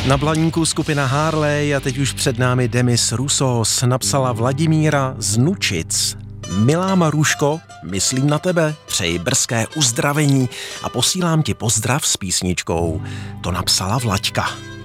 Na Blaníku skupina Harley a teď už před námi Demis Roussos napsala Vladimíra z Nučic. Milá Maruško, myslím na tebe, přeji brzké uzdravení a posílám ti pozdrav s písničkou. To napsala Vlaďka.